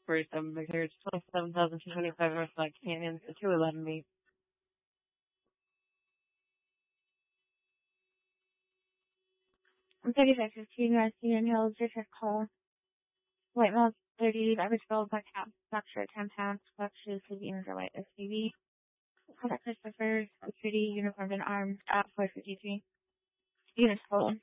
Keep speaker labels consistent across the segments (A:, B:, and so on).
A: for some because 27,225 Northside Canyon to 211B.
B: I'm 3515 West Union Hills, District Call. White male, 30, average build, black cap, black shirt, 10 pounds, black shoes, sleepy under white SUV. Contact Christopher, security, uniformed and armed at 453. Units stolen.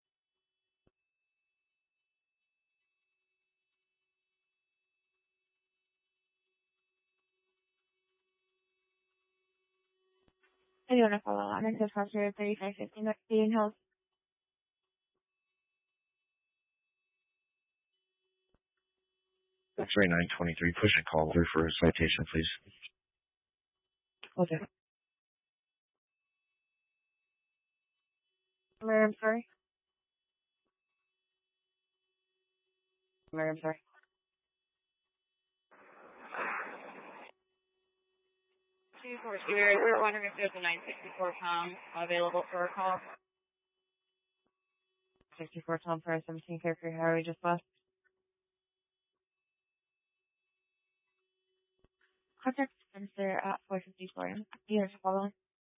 B: I do want to follow on into Foster 3515 West Union Hills.
C: X-ray 923, push and call through for a citation, please.
A: Okay.
B: I'm sorry.
A: I'm sorry. We're wondering if there's a 964 Tom available for a call. 64 Tom for 17 Carefree Highway just west.
B: Contact Spencer at 454. Units following.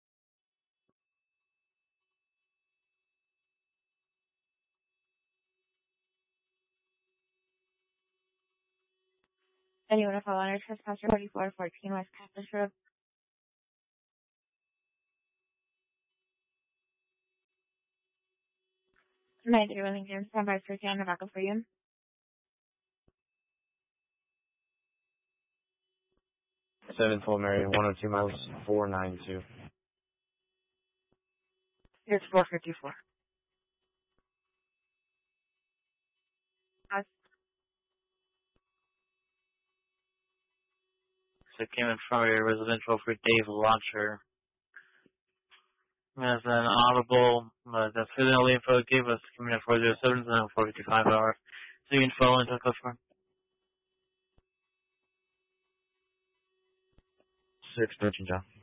B: Anyone to follow on Trespasser 4414 West Campus Road. 93 Wellington, standby for John Navaco for you.
D: Seven Full Mary, 102 miles, 492.
A: It's 454.
E: So it came in front of your residential for Dave Launcher. As an audible, that's who the only info it gave us, coming in 407 and 455 hours. So you can follow into the customer.
C: 613, John.